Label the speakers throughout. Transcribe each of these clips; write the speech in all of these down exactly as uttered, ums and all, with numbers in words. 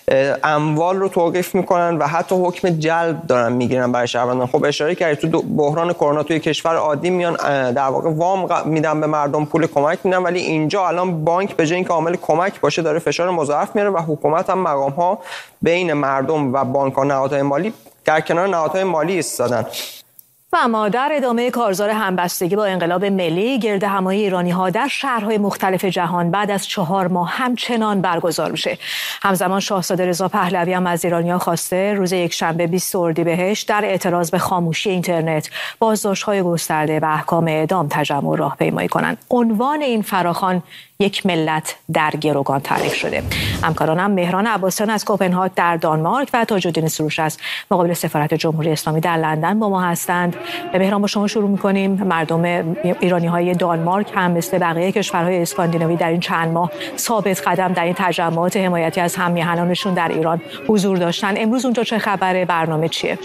Speaker 1: اموال رو توقیف میکنن و حتی حکم جلب دارن میگیرن برای شهروندان. خب اشاره کردید تو بحران کرونا توی کشور عادی میان در واقع وام میدن به مردم، پول کمک میدن، ولی اینجا الان بانک به جای اینکه عامل کمک باشه داره فشار مضاعف میاره و حکومت هم مقام ها بین مردم و بانک ها نهادهای مالی در کنار نهادهای مالی ایستادن.
Speaker 2: و اما در ادامه کارزار همبستگی با انقلاب ملی، گرد همایی ایرانی‌ها در شهرهای مختلف جهان بعد از چهار ماه همچنان برگزار میشه. همزمان شاهزاده رضا پهلوی هم از ایرانی‌ها خواسته روز یکشنبه بیست اردیبهشت در اعتراض به خاموشی اینترنت، بازداشت‌های گسترده و احکام اعدام تجمع راهپیمایی کنند. عنوان این فراخوان یک ملت در گروگان تعریف شده. همکارانم مهران عباسیان از کوپنهاگ در دانمارک و تاج‌الدین سروش از مقابل سفارت جمهوری اسلامی در لندن با ما هستند. مهران، با شما شروع می‌کنیم. مردم ایرانی‌های دانمارک هم مثل بقیه کشورهای اسکاندیناوی در این چند ماه ثابت قدم در این تجمعات حمایتی از هم‌میهنانشون در ایران حضور داشتن. امروز اونجا چه خبره؟ برنامه چیه؟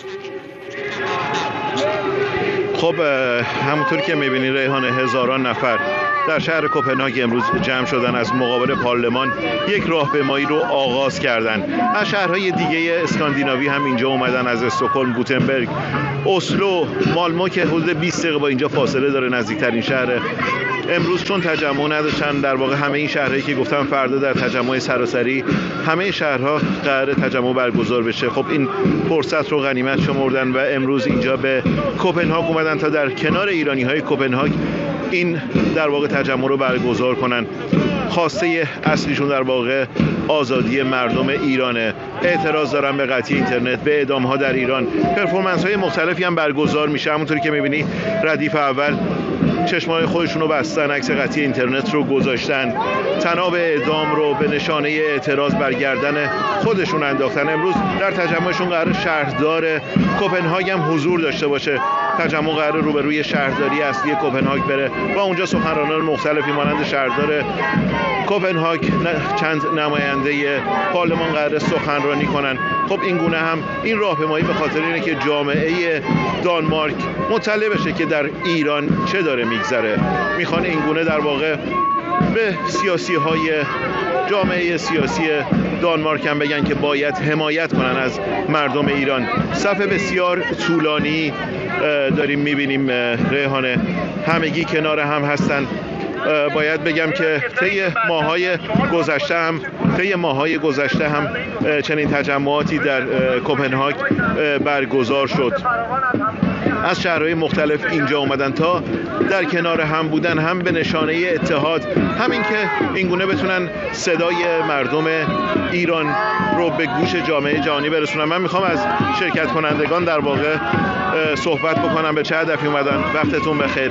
Speaker 3: خب همونطور که می‌بینید ریحان، هزاران نفر در شهر کوپنهاگ امروز جمع شدن از مقابل پارلمان یک راهپیمایی رو آغاز کردند. از شهرهای دیگه اسکاندیناوی هم اینجا اومدن، از استکهلم، گوتنبرگ، اسلو، مالمو که حدود بیست دقیقه با اینجا فاصله داره، نزدیکترین شهر. امروز چون تجمع نداشتن، در واقع همه این شهرهایی که گفتم فردا در تجمع سراسری همه شهرها قرار تجمع برگزار بشه. خب این فرصت رو غنیمت شمردن و امروز اینجا به کوپنهاگ اومدن تا در کنار ایرانی‌های کوپنهاگ این در واقع تجمع رو برگزار کنن. خواسته اصلیشون در واقع آزادی مردم ایرانه. اعتراض دارن به قطعی اینترنت، به اعدام‌ها در ایران. پرفورمنس‌های مختلفی هم برگزار میشه. همونطوری که می‌بینی ردیف اول چشمای خودشون رو بستن، عکس قطعی اینترنت رو گذاشتن، طناب اعدام رو به نشانه اعتراض بر گردن خودشون انداختن. امروز در تجمعشون قرار شهردار کوپنهاگ هم حضور داشته باشه. تجمع قرار روبروی شهرداری اصلی کوپنهاگ بره و اونجا سخنرانان مختلفی مانند شهردار کوپنهاگ، چند نماینده پارلمان قرار سخنرانی کنن. خب این گونه هم این راهپیمایی به خاطر اینه که جامعه دانمارک مطلع بشه که در ایران چه داره میگذره. میخوان این گونه در واقع به سیاسی های جامعه سیاسی دانمارک هم بگن که باید حمایت کنن از مردم ایران. صف بسیار طولانی داریم میبینیم ریحانه، همگی کنار هم هستن. باید بگم که طی ماهای گذشته هم طی ماهای گذشته هم چنین تجمعاتی در کوپنهاگ برگزار شد. از شهرهای مختلف اینجا اومدن تا در کنار هم بودن، هم به نشانه اتحاد، همین که اینگونه بتونن صدای مردم ایران رو به گوش جامعه جهانی برسونن. من میخوام از شرکت کنندگان در واقع صحبت بکنم. به چه هدفی اومدن؟ وقتتون بخیر.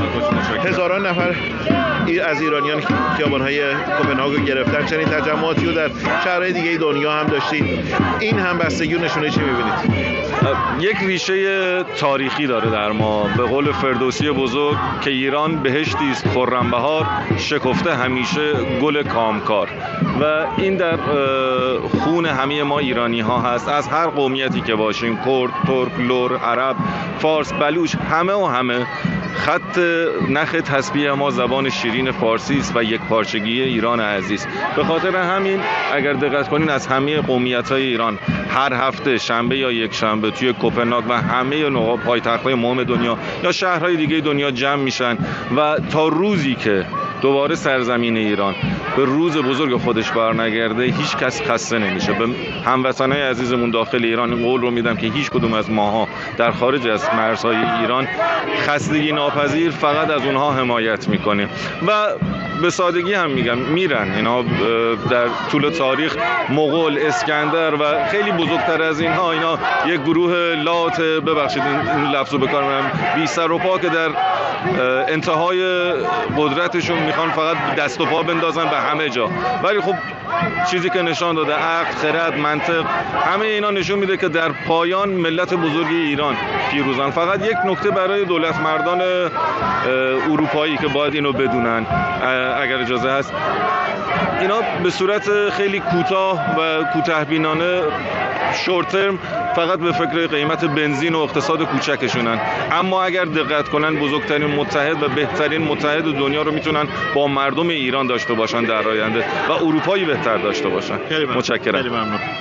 Speaker 3: هزاران نفر از ایرانیان خیابان‌های کوپنهاگ رو گرفتن. چنین تجمعاتی رو در شهرهای دیگه دنیا هم داشتید. این همبستگی رو نشونه چی می‌بینید؟
Speaker 4: یک ریشه تاریخی داره در ما. به قول فردوسی بزرگ که ایران بهشتی است خرم‌بهار، شکفته همیشه گل کامکار. و این در خون همه ما ایرانی ها هست، از هر قومیتی که باشیم، کرد، ترک، لر، عرب، فارس، بلوچ، همه و همه. خط نخ تسبیح ما زبان شیرین فارسی است و یک پارچگی ایران عزیز. به خاطر همین اگر دقت کنین از همه قومیت‌های ایران هر هفته شنبه یا یک شنبه توی کوپنهاگ و همه نقاط پایتخت‌های مهم دنیا یا شهرهای دیگه دنیا جمع میشن و تا روزی که دوباره سرزمین ایران به روز بزرگ خودش برنگرده هیچ کس خسته نمیشه. به هموطنای عزیزمون داخل ایران این قول رو میدم که هیچ کدوم از ماها در خارج از مرزهای ایران خستگی ناپذیر فقط از اونها حمایت میکنیم و به سادگی هم میگم میرن اینا در طول تاریخ. مغول، اسکندر و خیلی بزرگتر از اینها، اینا یک گروه لات، ببخشید این لفظو به کار میبرم، بی سر و پا که در انتهای قدرتشون میخوان فقط دست و پا بندازن به همه جا. ولی خب چیزی که نشان داده عقل، خرد، منطق، همه اینا نشون میده که در پایان ملت بزرگی ایران پیروزن. فقط یک نکته برای دولت مردان اروپایی که باید اینو بدونن اگر اجازه هست، اینا به صورت خیلی کوتاه و کوتاه‌بینانه شورت ترم فقط به فکر قیمت بنزین و اقتصاد کوچکشونن، اما اگر دقت کنن بزرگترین متحد و بهترین متحد دنیا رو میتونن با مردم ایران داشته باشن در آینده و اروپایی بهتر داشته باشن. متشکرم.